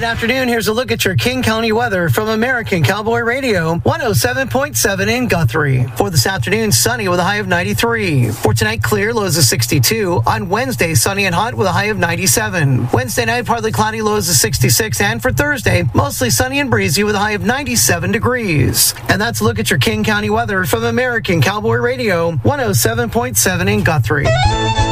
afternoon. Here's a look at your King County weather from American Cowboy Radio, 107.7 in Guthrie. For this afternoon, sunny with a high of 93. For tonight, clear, lows of 62. On Wednesday, sunny and hot with a high of 97. Wednesday night, partly cloudy, lows of 66. And for Thursday, mostly sunny and breezy with a high of 97 degrees. And that's a look at your King County weather from American Cowboy Radio, 107.7 in Guthrie.